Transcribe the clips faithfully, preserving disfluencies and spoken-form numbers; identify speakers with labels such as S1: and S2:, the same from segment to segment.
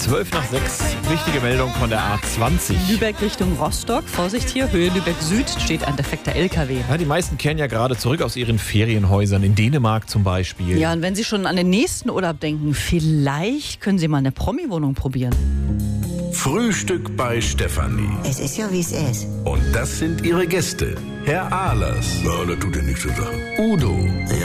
S1: zwölf nach sechs, wichtige Meldung von der A zwanzig.
S2: Lübeck Richtung Rostock. Vorsicht hier, Höhe Lübeck Süd steht ein defekter L K W.
S1: Ja, die meisten kehren ja gerade zurück aus ihren Ferienhäusern, in Dänemark zum Beispiel.
S2: Ja, und wenn Sie schon an den nächsten Urlaub denken, vielleicht können Sie mal eine Promi-Wohnung probieren.
S3: Frühstück bei Stefanie.
S4: Es ist ja, wie es ist.
S3: Und das sind ihre Gäste. Herr Ahlers.
S5: Ja, das tut ja nichts zur Sache.
S3: Udo.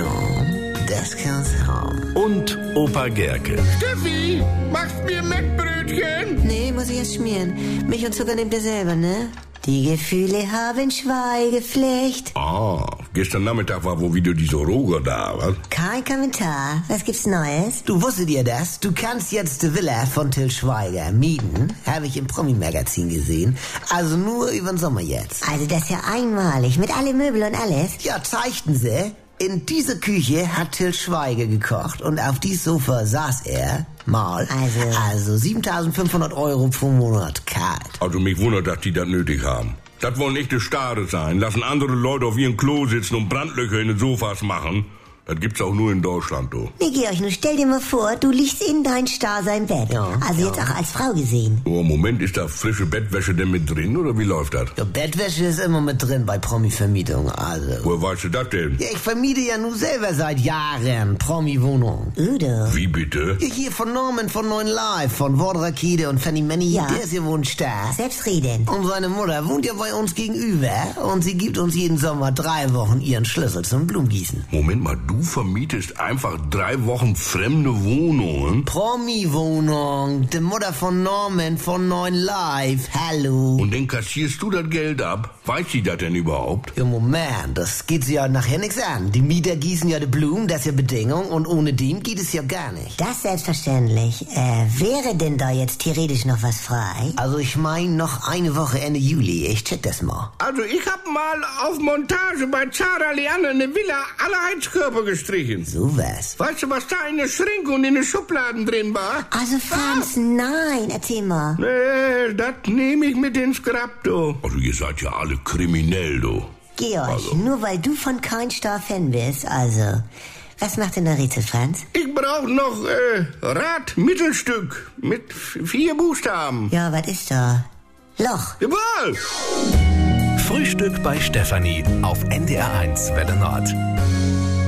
S4: Ja, das kann's haben.
S3: Und Opa Gerke.
S5: Steffi, machst mir Mettbrötchen?
S4: Nee, muss ich erst schmieren. Milch und Zucker nehmt ihr selber, ne? Die Gefühle haben Schweigepflicht.
S5: Ah, gestern Nachmittag war wohl wieder dieser Roger da, was?
S4: Kein Kommentar. Was gibt's Neues? Du wusstet ihr das? Du kannst jetzt die Villa von Till Schweiger mieten. Habe ich im Promi-Magazin gesehen. Also nur über den Sommer jetzt. Also das ist ja einmalig. Mit alle Möbel und alles? Ja, zeigten sie. In dieser Küche hat Till Schweiger gekocht und auf dieses Sofa saß er mal. Also, also siebentausendfünfhundert Euro pro Monat kalt.
S5: Also mich wundert, dass die das nötig haben. Das wollen echte Stare sein. Lassen andere Leute auf ihrem Klo sitzen und Brandlöcher in den Sofas machen. Das gibt's auch nur in Deutschland, du.
S4: Nee, Georg, nun stell dir mal vor, du liegst in dein Star sein Bett. Ja, also ja. Jetzt auch als Frau gesehen.
S5: Oh, Moment, ist da frische Bettwäsche denn mit drin, oder wie läuft das?
S4: Ja, Bettwäsche ist immer mit drin bei Promi-Vermietung, also.
S5: Woher weißt du das denn?
S4: Ja, ich vermiete ja nun selber seit Jahren Promi-Wohnung. Udo.
S5: Wie bitte?
S4: Ja, hier von Norman von Neuen Live, von Wortrakete und Fanny Manny, ja. Der ist ja wohnt da. Selbstredend. Und seine Mutter wohnt ja bei uns gegenüber und sie gibt uns jeden Sommer drei Wochen ihren Schlüssel zum Blumengießen.
S5: Moment mal, du vermietest einfach drei Wochen fremde Wohnungen?
S4: Promi-Wohnung, die Mutter von Norman von Neuen Live, hallo.
S5: Und dann kassierst du das Geld ab? Weiß sie das denn überhaupt?
S4: Ja, Moment, das geht sie ja nachher nichts an. Die Mieter gießen ja die Blumen, das ist ja Bedingung und ohne dem geht es ja gar nicht. Das selbstverständlich. Äh, wäre denn da jetzt theoretisch noch was frei? Also ich meine noch eine Woche Ende Juli, ich check das mal.
S5: Also ich hab mal auf Montage bei Zara Leanne eine Villa alle Heizkörper gestrichen.
S4: So was.
S5: Weißt du, was da in der Schränke und in den Schubladen drin war?
S4: Also Franz, ah. Nein, erzähl mal.
S5: Nee, das nehme ich mit ins Grab, du. Also ihr seid ja alle kriminell, du.
S4: Georg,
S5: also.
S4: Nur weil du von kein Star-Fan bist, also... Was macht denn der Rätsel, Franz?
S5: Ich brauch noch äh, Rad-Mittelstück mit vier Buchstaben.
S4: Ja, was ist da? Loch.
S5: Jawohl!
S3: Frühstück bei Stefanie auf N D R eins Welle Nord.